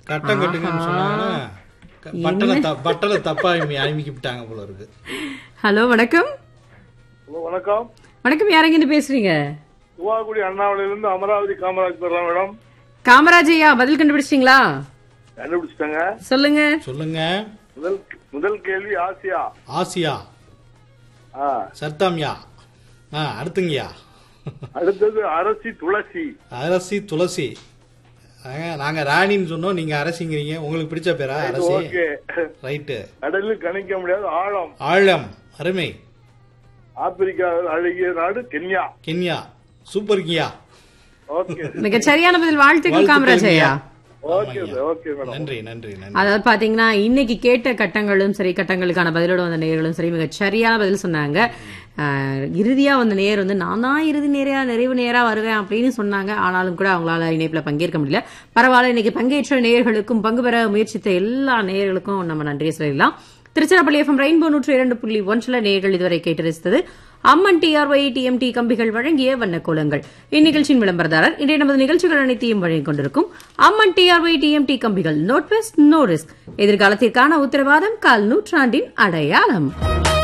கட்டம் கட்டுங்கன்னு சொன்னாங்கன்னா பட்டலை தப்பா அனுப்பிக்கிட்டாங்க போல இருக்கு. ஹலோ வணக்கம். வணக்கம். வணக்கம், யாரங்க பேசுறீங்க? துவாக்குடி அண்ணாமலையிலிருந்து அமராவதி காமராஜ் பேசுறேன் மேடம். காமராஜ் ஐயா, பதில் கண்டுபிடிச்சிட்டீங்களா? கண்டுபிடிச்சிட்டாங்க. சொல்லுங்க சொல்லுங்க. முதல் கேள்வி ஆசியா. ஆசியா சர்தாமியா. அடுத்துங்கய்யா. அடுத்தது அரசி துளசி. அரசி துளசி. நாங்க ராணின்னு சொன்னோம், நீங்க அரசிங்கிறீங்க. உங்களுக்கு பிடிச்ச பேரா அரசி? ரைட்டு. கடலில் கணிக்க முடியாது ஆழம். ஆழம். அருமை. ஆப்பிரிக்கா அழகிய நாடு கென்யா. கென்யா. சூப்பர் கியா. மிக சரியான பதில். வாழ்த்துக்கள் காமராஜ் ஐயா. நன்றி நன்றி நன்றி. அதாவது பாத்தீங்கன்னா இன்னைக்கு கேட்ட கட்டங்களும் சரி, கட்டங்களுக்கான பதிலோட வந்த நேர்களும் சரி, மிக சரியான பதில் சொன்னாங்க. இறுதியா வந்த நேர் நான் தான் இறுதி நேரா நிறைவு நேரா வருவேன் அப்படின்னு சொன்னாங்க. ஆனாலும் கூட அவங்களால இணைப்புல பங்கேற்க முடியல. பரவாயில்ல, இன்னைக்கு பங்கேற்ற நேயர்களுக்கும் பங்கு பெற முயற்சித்த எல்லா நேயர்களுக்கும் நம்ம நன்றியை சொல்லிடலாம். திருச்சிராப்பள்ளி FM ரெயின்போ 102.1 நேயர்கள் இதுவரை கேட்டு அம்மன் TRY TMT கம்பிகள் வழங்கிய வண்ணக்கோலங்கள். இந்நிகழ்ச்சியின் விளம்பரதாரர் இன்றைய நமது நிகழ்ச்சிகள் அனைத்தையும் வழங்கிக் கொண்டிருக்கும் அம்மன் TRY TMT கம்பிகள். நோ ட்விஸ்ட் நோ ரிஸ்க், எதிர்காலத்திற்கான உத்தரவாதம், கால் நூற்றாண்டின் அடையாளம்.